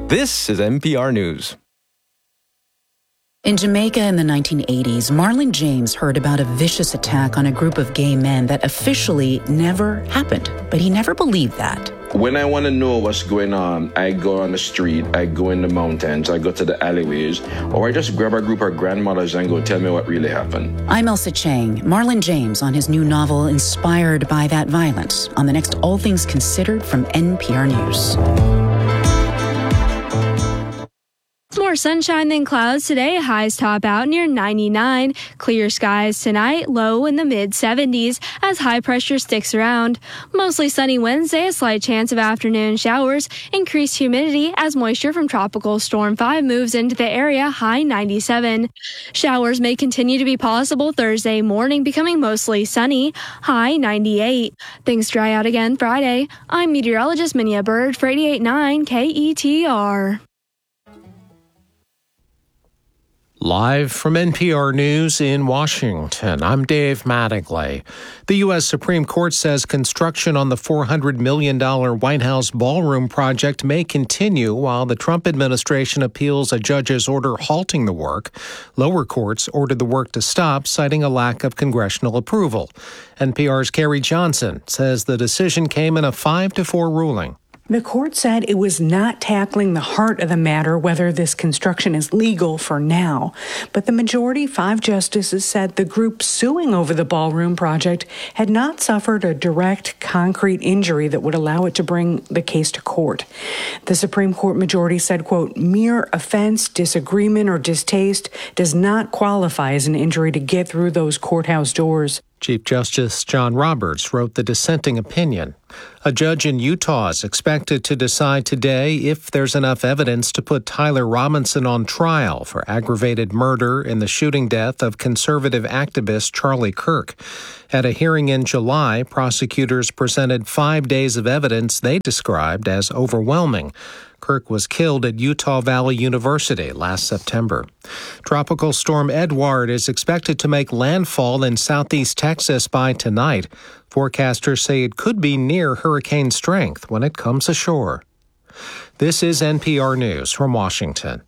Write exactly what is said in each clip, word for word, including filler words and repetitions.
This is N P R News. In Jamaica in the nineteen eighties, Marlon James heard about a vicious attack on a group of gay men that officially never happened, but he never believed that. When I want to know what's going on, I go on the street, I go in the mountains, I go to the alleyways, or I just grab a group of grandmothers and go tell me what really happened. I'm Elsa Chang. Marlon James on his new novel inspired by that violence on the next All Things Considered from N P R News. More sunshine than clouds today. Highs top out near ninety-nine. Clear skies tonight, low in the mid seventies as high pressure sticks around. Mostly sunny Wednesday, a slight chance of afternoon showers. Increased humidity as moisture from Tropical Storm five moves into the area, high ninety-seven. Showers may continue to be possible Thursday morning, becoming mostly sunny, high ninety-eight. Things dry out again Friday. I'm meteorologist Minya Bird for eighty-eight point nine K E T R. Live from N P R News in Washington, I'm Dave Mattingly. The U S Supreme Court says construction on the four hundred million dollars White House ballroom project may continue while the Trump administration appeals a judge's order halting the work. Lower courts ordered the work to stop, citing a lack of congressional approval. N P R's Carrie Johnson says the decision came in a five to four ruling. The court said it was not tackling the heart of the matter, whether this construction is legal for now. But the majority, five justices, said the group suing over the ballroom project had not suffered a direct, concrete injury that would allow it to bring the case to court. The Supreme Court majority said, quote, mere offense, disagreement, or distaste does not qualify as an injury to get through those courthouse doors. Chief Justice John Roberts wrote the dissenting opinion. A judge in Utah is expected to decide today if there's enough evidence to put Tyler Robinson on trial for aggravated murder in the shooting death of conservative activist Charlie Kirk. At a hearing in July, prosecutors presented five days of evidence they described as overwhelming. Kirk was killed at Utah Valley University last September. Tropical storm Edward is expected to make landfall in southeast Texas by tonight. Forecasters say it could be near hurricane strength when it comes ashore. This is N P R News from Washington.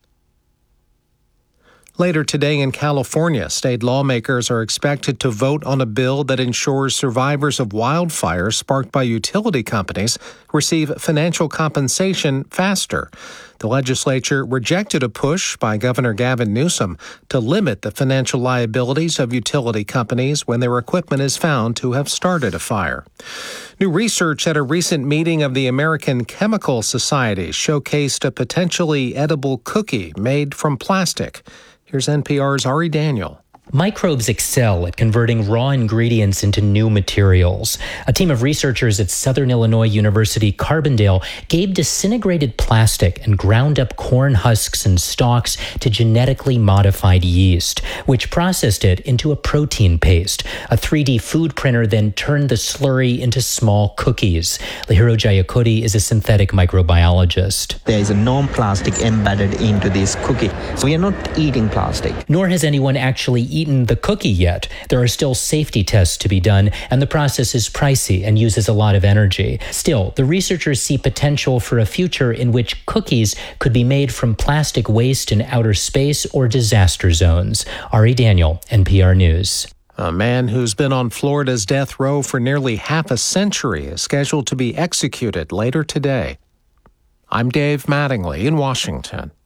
Later today in California, state lawmakers are expected to vote on a bill that ensures survivors of wildfires sparked by utility companies receive financial compensation faster. The legislature rejected a push by Governor Gavin Newsom to limit the financial liabilities of utility companies when their equipment is found to have started a fire. New research at a recent meeting of the American Chemical Society showcased a potentially edible cookie made from plastic. Here's N P R's Ari Daniel. Microbes excel at converting raw ingredients into new materials. A team of researchers at Southern Illinois University Carbondale gave disintegrated plastic and ground up corn husks and stalks to genetically modified yeast, which processed it into a protein paste. A three D food printer then turned the slurry into small cookies. Lihiro Jayakody is a synthetic microbiologist. There is no plastic embedded into this cookie. So we are not eating plastic. Nor has anyone actually eaten eaten the cookie yet. There are still safety tests to be done, and the process is pricey and uses a lot of energy. Still, the researchers see potential for a future in which cookies could be made from plastic waste in outer space or disaster zones. Ari Daniel, N P R News. A man who's been on Florida's death row for nearly half a century is scheduled to be executed later today. I'm Dave Mattingly in Washington.